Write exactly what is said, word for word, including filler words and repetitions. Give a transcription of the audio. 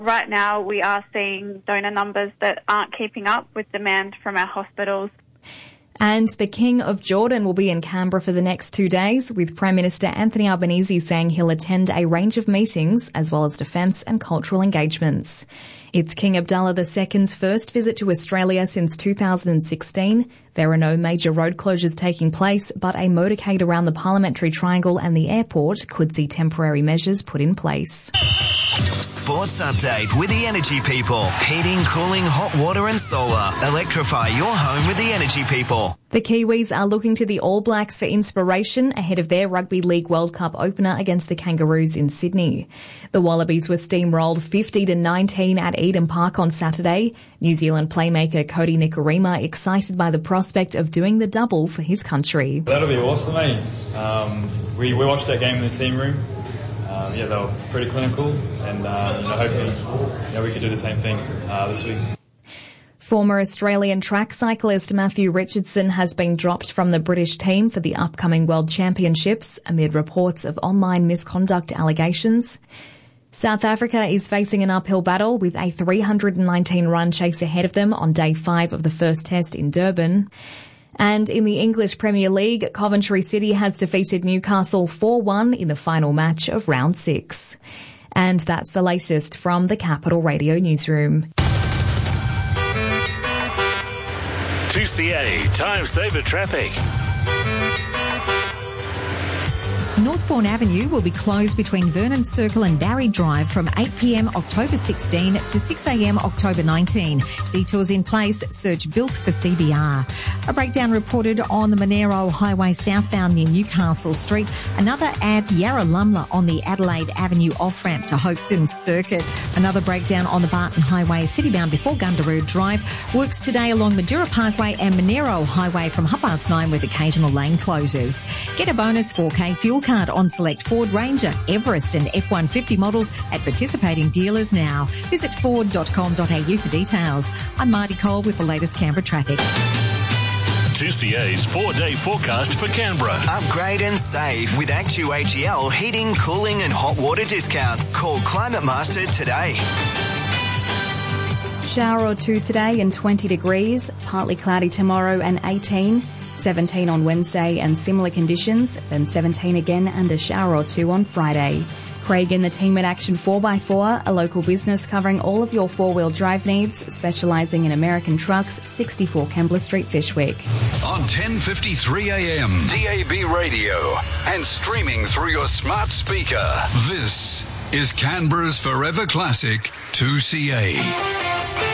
Right now we are seeing donor numbers that aren't keeping up with demand from our hospitals. And the King of Jordan will be in Canberra for the next two days, with Prime Minister Anthony Albanese saying he'll attend a range of meetings as well as defence and cultural engagements. It's King Abdullah the Second's first visit to Australia since two thousand sixteen. There are no major road closures taking place, but a motorcade around the Parliamentary Triangle and the airport could see temporary measures put in place. Sports update with the Energy People. Heating, cooling, hot water and solar. Electrify your home with the Energy People. The Kiwis are looking to the All Blacks for inspiration ahead of their Rugby League World Cup opener against the Kangaroos in Sydney. The Wallabies were steamrolled fifty to nineteen at Eden Park on Saturday. New Zealand playmaker Cody Nikorima excited by the prospect of doing the double for his country. That'll be awesome, eh? Um, we, we watched that game in the team room. Um, yeah, they were pretty clinical, and uh, you know, hopefully you know, we could do the same thing uh, this week. Former Australian track cyclist Matthew Richardson has been dropped from the British team for the upcoming World Championships amid reports of online misconduct allegations. South Africa is facing an uphill battle with a three hundred nineteen run chase ahead of them on day five of the first test in Durban. And in the English Premier League, Coventry City has defeated Newcastle four one in the final match of round six. And that's the latest from the Capital Radio newsroom. two C A Time Saver Traffic. Northbourne Avenue will be closed between Vernon Circle and Barry Drive from eight p m October sixteenth to six a m October nineteenth. Detours in place. Search Built for C B R. A breakdown reported on the Monero Highway southbound near Newcastle Street. Another at Yarralumla on the Adelaide Avenue off-ramp to Hopeton Circuit. Another breakdown on the Barton Highway citybound before Gundaroo Drive. Works today along Madeira Parkway and Monero Highway from half past nine with occasional lane closures. Get a bonus four K fuel card on select Ford Ranger, Everest and F one fifty models at participating dealers now. Visit ford dot com dot a u for details. I'm Marty Cole with the latest Canberra traffic. two C A's four-day forecast for Canberra. Upgrade and save with Actu A G L heating, cooling and hot water discounts. Call Climate Master today. Shower or two today and twenty degrees. Partly cloudy tomorrow and eighteen. seventeen on Wednesday and similar conditions, then seventeen again and a shower or two on Friday. Craig and the team at Action four by four, a local business covering all of your four-wheel drive needs, specialising in American trucks, sixty-four Kembla Street, Fyshwick. On ten fifty-three a m, D A B radio, and streaming through your smart speaker. This is Canberra's Forever Classic two C A.